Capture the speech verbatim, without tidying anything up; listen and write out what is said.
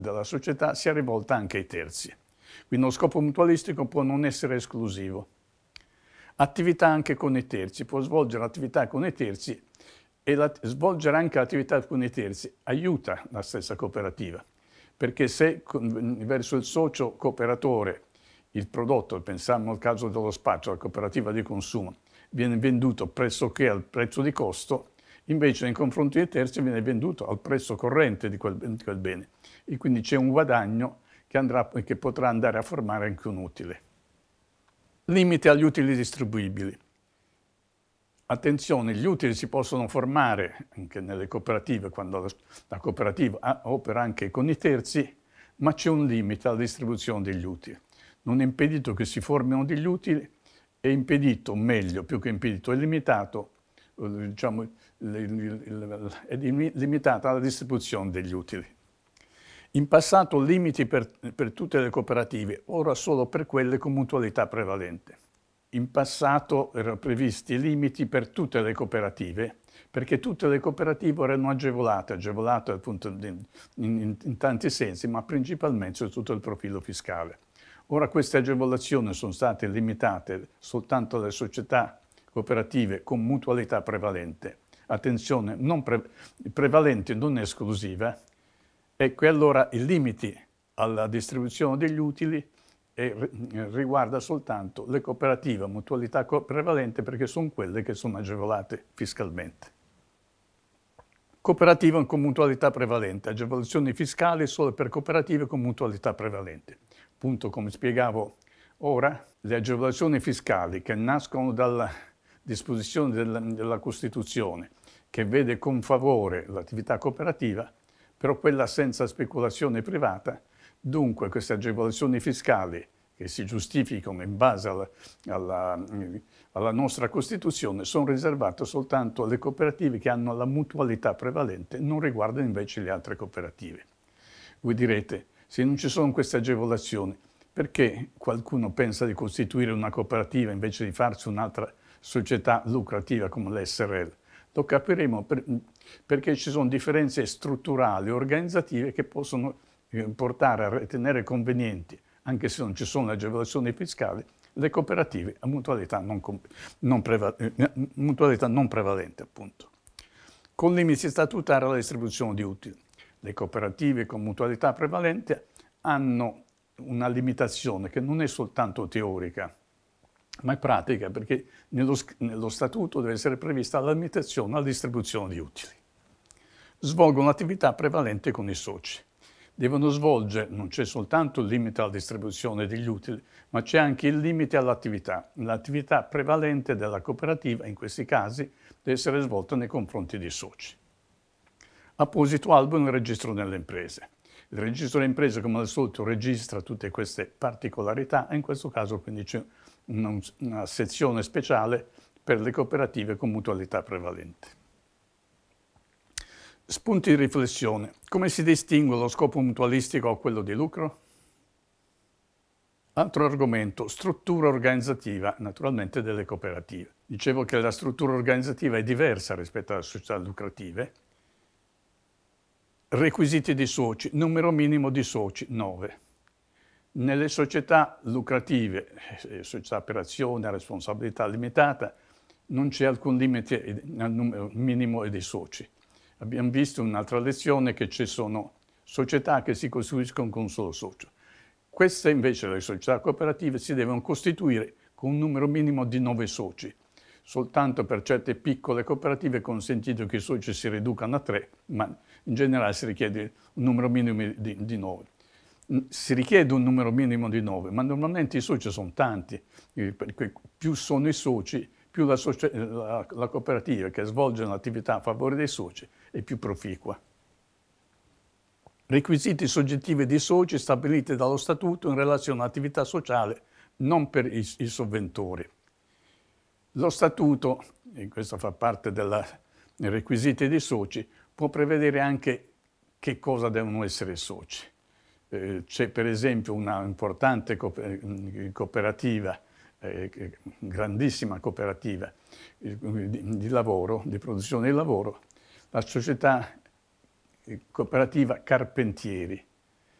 della società sia rivolta anche ai terzi. Quindi lo scopo mutualistico può non essere esclusivo. Attività anche con i terzi, può svolgere attività con i terzi e la, svolgere anche attività con i terzi aiuta la stessa cooperativa, perché se verso il socio cooperatore il prodotto, pensiamo al caso dello spaccio, la cooperativa di consumo, viene venduto pressoché al prezzo di costo, invece nei confronti dei terzi viene venduto al prezzo corrente di quel, di quel bene. E quindi c'è un guadagno che, andrà, che potrà andare a formare anche un utile. Limite agli utili distribuibili. Attenzione, gli utili si possono formare anche nelle cooperative, quando la cooperativa opera anche con i terzi, ma c'è un limite alla distribuzione degli utili. Non è impedito che si formino degli utili, è impedito, meglio, più che impedito, è limitato, diciamo, è limitata la distribuzione degli utili. In passato limiti per, per tutte le cooperative, ora solo per quelle con mutualità prevalente. In passato erano previsti limiti per tutte le cooperative, perché tutte le cooperative erano agevolate, agevolate appunto in, in, in tanti sensi, ma principalmente sotto il profilo fiscale. Ora queste agevolazioni sono state limitate soltanto alle società cooperative con mutualità prevalente. Attenzione, non pre, prevalente non esclusiva, e che allora i limiti alla distribuzione degli utili e riguarda soltanto le cooperative a mutualità prevalente, perché sono quelle che sono agevolate fiscalmente. Cooperative con mutualità prevalente, agevolazioni fiscali solo per cooperative con mutualità prevalente. Appunto, come spiegavo ora, le agevolazioni fiscali che nascono dalla disposizione della, della Costituzione, che vede con favore l'attività cooperativa, però quella senza speculazione privata. Dunque queste agevolazioni fiscali che si giustificano in base alla, alla, alla nostra Costituzione sono riservate soltanto alle cooperative che hanno la mutualità prevalente, non riguardano invece le altre cooperative. Voi direte, se non ci sono queste agevolazioni, perché qualcuno pensa di costituire una cooperativa invece di farsi un'altra società lucrativa come l'S R L? Lo capiremo per, perché ci sono differenze strutturali, organizzative che possono portare a ritenere convenienti, anche se non ci sono agevolazioni fiscali, le cooperative a mutualità non, non, preva, mutualità non prevalente, appunto. Con limiti statutari alla distribuzione di utili. Le cooperative con mutualità prevalente hanno una limitazione che non è soltanto teorica, ma è pratica, perché nello, nello statuto deve essere prevista la limitazione alla distribuzione di utili. Svolgono attività prevalente con i soci. Devono svolgere, non c'è soltanto il limite alla distribuzione degli utili, ma c'è anche il limite all'attività. L'attività prevalente della cooperativa, in questi casi, deve essere svolta nei confronti dei soci. Apposito albo nel registro delle imprese. Il registro delle imprese, come al solito, registra tutte queste particolarità e in questo caso quindi c'è una, una sezione speciale per le cooperative con mutualità prevalente. Spunti di riflessione. Come si distingue lo scopo mutualistico da quello di lucro? Altro argomento, struttura organizzativa, naturalmente, delle cooperative. Dicevo che la struttura organizzativa è diversa rispetto alle società lucrative. Requisiti di soci, numero minimo di soci, nove. Nelle società lucrative, società per azione, a responsabilità limitata, non c'è alcun limite al numero minimo dei soci. Abbiamo visto in un'altra lezione che ci sono società che si costituiscono con un solo socio. Queste invece, le società cooperative, si devono costituire con un numero minimo di nove soci. Soltanto per certe piccole cooperative è consentito che i soci si riducano a tre, ma in generale si richiede un numero minimo di, di nove. Si richiede un numero minimo di nove, ma normalmente i soci sono tanti. Più sono i soci, più la, la, la cooperativa che svolge l'attività a favore dei soci è più proficua. Requisiti soggettivi dei soci stabiliti dallo Statuto in relazione all'attività sociale, non per i, i sovventori. Lo Statuto, e questo fa parte dei requisiti dei soci, può prevedere anche che cosa devono essere i soci. Eh, c'è per esempio una importante cooperativa, eh, grandissima cooperativa eh, di, di lavoro, di produzione di lavoro, la società cooperativa Carpentieri.